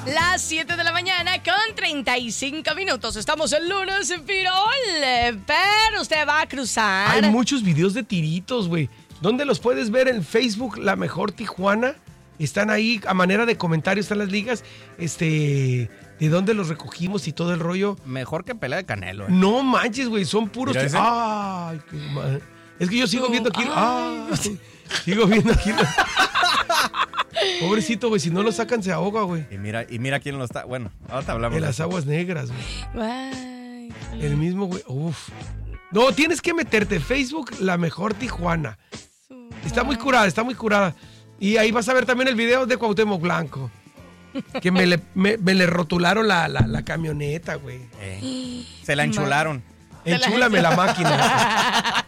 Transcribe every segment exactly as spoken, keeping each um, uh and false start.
Las siete de la mañana con treinta y cinco minutos. Estamos el lunes en Firol, pero usted va a cruzar. Hay muchos videos de tiritos, güey. ¿Dónde los puedes ver? En Facebook, La Mejor Tijuana. Están ahí a manera de comentarios, están las ligas. Este, ¿de dónde los recogimos y todo el rollo? Mejor que pelea de Canelo. ¿eh? No manches, güey, son puros. Mira Que... ese. Ay, qué mal. Es que yo sigo viendo aquí. Ay. Ay, sigo viendo aquí. Pobrecito, güey, si no lo sacan se ahoga, güey. Y mira, y mira quién lo está. Bueno, ahorita hablamos. En de las eso. aguas negras, güey. Ay. El mismo, güey. Uf. No, tienes que meterte. Facebook, La Mejor Tijuana. Está muy curada, está muy curada. Y ahí vas a ver también el video de Cuauhtémoc Blanco. Que me le, me, me le rotularon la, la, la camioneta, güey. Eh, se la enchularon. Enchúlame la máquina.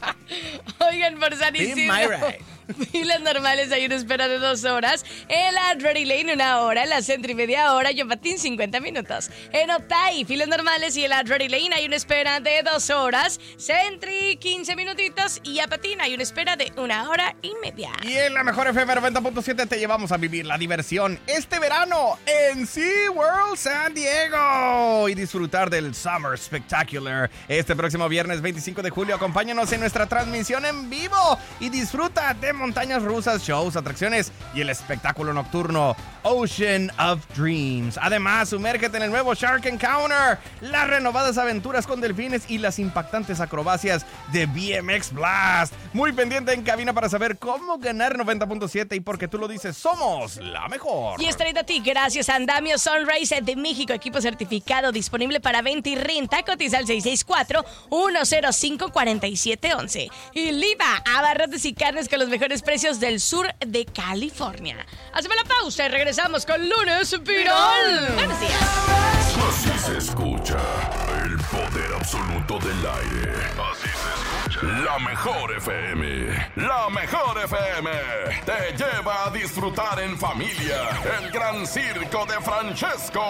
Oigan, por San Be Isidro, my ride. filas normales hay una espera de dos horas. En la Drury Lane una hora, en la Centro y media hora, y en Patín cincuenta minutos. En Otay, filas normales y en la Drury Lane hay una espera de dos horas. Centri, quince minutitos, y a Patín hay una espera de una hora y media. Y en la Mejor F M noventa punto siete te llevamos a vivir la diversión este verano en SeaWorld San Diego y disfrutar del Summer Spectacular. Este próximo viernes veinticinco de julio, acompáñanos en nuestra transmisión en vivo y disfruta de montañas rusas, shows, atracciones y el espectáculo nocturno Ocean of Dreams. Además, sumérgete en el nuevo Shark Encounter, las renovadas aventuras con delfines y las impactantes acrobacias de B M X Blast. Muy pendiente en cabina para saber cómo ganar noventa punto siete, y porque tú lo dices, somos la mejor. Y es traído a ti gracias a Andamio Sunrise de México, equipo certificado disponible para venta y renta. Cotiza al seis seis cuatro, uno cero cinco, cuatro siete uno uno. Y Liva, abarrotes y carnes con los mejores precios del sur de California. Hacemos la pausa y regresamos con Lunes Pirol. Buenos días. Así se escucha el poder absoluto del aire. Así se escucha. La Mejor F M. La Mejor F M te lleva a disfrutar en familia el gran circo de Francesco.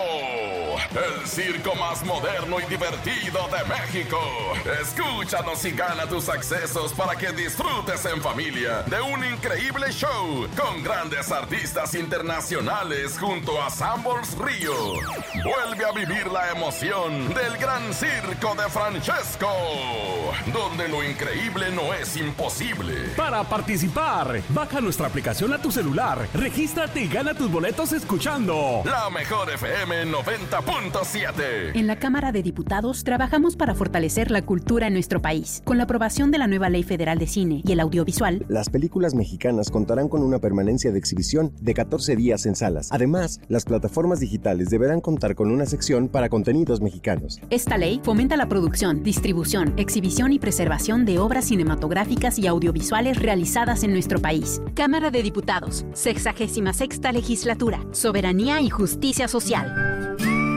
El circo más moderno y divertido de México. Escúchanos y gana tus accesos para que disfrutes en familia de un increíble show con grandes artistas internacionales junto a Sambols Río. Vuelve a vivir la emoción del gran circo de Francesco, donde lo increíble no es imposible. Para participar, baja nuestra aplicación a tu celular, regístrate y gana tus boletos escuchando La Mejor F M noventa punto siete. En la Cámara de Diputados trabajamos para fortalecer la cultura en nuestro país. Con la aprobación de la nueva Ley Federal de Cine y el audiovisual, las películas mexicanas contarán con una permanencia de exhibición de catorce días en salas. Además, las plataformas digitales deberán contar con una sección para contenidos mexicanos. Esta ley fomenta la producción, distribución, exhibición y preservación de obras cinematográficas y audiovisuales realizadas en nuestro país. Cámara de Diputados, sexagésima sexta legislatura, soberanía y justicia social.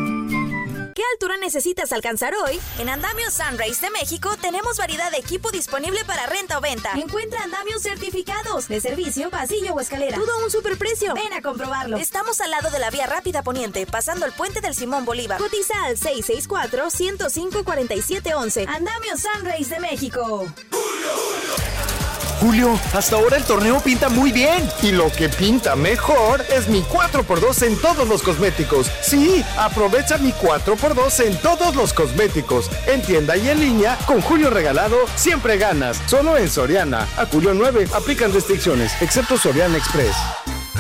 ¿Qué altura necesitas alcanzar hoy? En Andamio Sunrise de México tenemos variedad de equipo disponible para renta o venta. Encuentra andamios certificados de servicio, pasillo o escalera. Todo a un superprecio. Ven a comprobarlo. Estamos al lado de la vía rápida poniente, pasando el puente del Simón Bolívar. Cotiza al seis seis cuatro, uno cero cinco, cuatro siete uno uno. Andamio Sunrise de México. Julio, hasta ahora el torneo pinta muy bien. Y lo que pinta mejor es mi cuatro por dos en todos los cosméticos. Sí, aprovecha mi cuatro por dos en todos los cosméticos. En tienda y en línea, con Julio regalado, siempre ganas. Solo en Soriana. A Julio nueve, aplican restricciones, excepto Soriana Express.